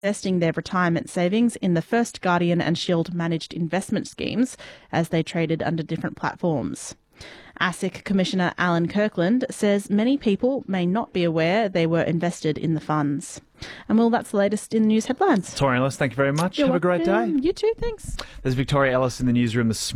investing their retirement savings in the First Guardian and Shield managed investment schemes as they traded under different platforms. ASIC Commissioner Alan Kirkland says many people may not be aware they were invested in the funds. And well, that's the latest in the news headlines. Victoria Ellis, thank you very much. You're Have a great day. You too, thanks. There's Victoria Ellis in the newsroom this